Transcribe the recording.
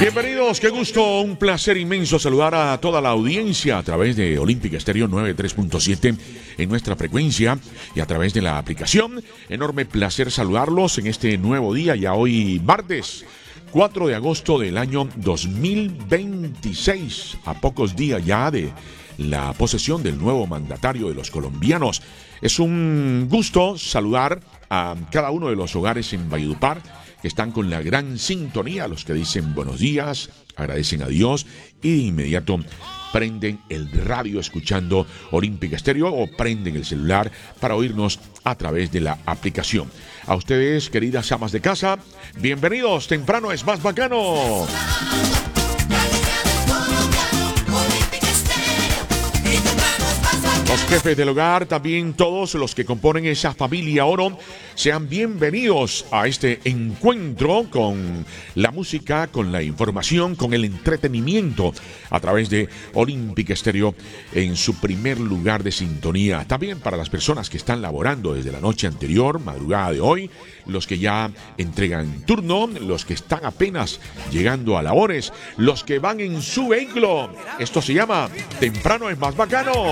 Bienvenidos, qué gusto, un placer inmenso saludar a toda la audiencia a través de Olímpica Estéreo 93.7 en nuestra frecuencia y a través de la aplicación. Enorme placer saludarlos en este nuevo día, ya hoy martes 4 de agosto del año 2026, a pocos días ya de la posesión del nuevo mandatario de los colombianos. Es un gusto saludar a cada uno de los hogares en Valledupar que están con la gran sintonía, los que dicen buenos días, agradecen a Dios y de inmediato prenden el radio escuchando Olímpica Estéreo o prenden el celular para oírnos a través de la aplicación. A ustedes, queridas amas de casa, bienvenidos, temprano es más bacano. Los jefes del hogar, también todos los que componen esa familia oro, sean bienvenidos a este encuentro con la música, con la información, con el entretenimiento a través de Olímpica Estéreo en su primer lugar de sintonía. También para las personas que están laborando desde la noche anterior, madrugada de hoy, los que ya entregan turno, los que están apenas llegando a labores, los que van en su vehículo. Esto se llama Temprano es más bacano.